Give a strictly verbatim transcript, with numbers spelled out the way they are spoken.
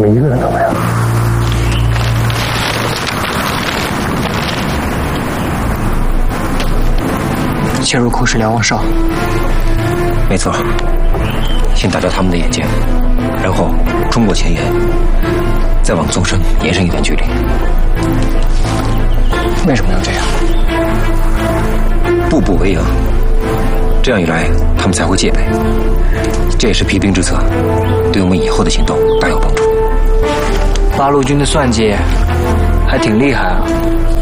们一个人都没有。 切入库是梁王少。 没错，先打掉他们的眼睛，然后冲过前沿，再往纵深延伸一段距离。 为什么要这样？ 步步为营，这样一来，他们才会戒备。这也是疲兵之策，对我们以后的行动大有帮助。 八路军的算计还挺厉害啊。